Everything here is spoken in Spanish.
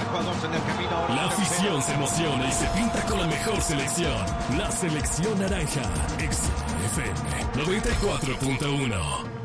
jugadores en el camino ahora. La afición se emociona y se pinta con la mejor selección. La selección naranja. XFM 94.1.